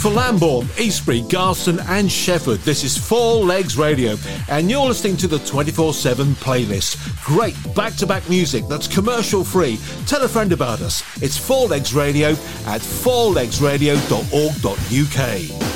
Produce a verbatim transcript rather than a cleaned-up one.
For Lambourne, Eastbury, Garston and Shefford, this is Four Legs Radio, and you're listening to the twenty-four seven playlist. Great back-to-back music that's commercial-free. Tell a friend about us. It's Four Legs Radio at four legs radio dot org dot U K.